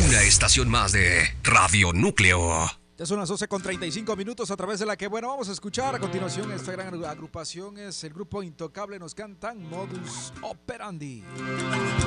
Una estación más de Radio Núcleo. Ya son las 12:35 a través de la que, bueno, vamos a escuchar a continuación esta gran agrupación. Es el grupo Intocable, nos cantan Modus Operandi.